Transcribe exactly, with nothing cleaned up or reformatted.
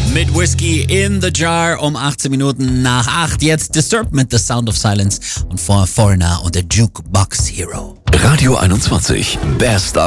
Mit Whiskey in the Jar um achtzehn Minuten nach acht. Jetzt Disturbed mit The Sound of Silence und vor Foreigner und der Jukebox Hero. Radio einundzwanzig, Best of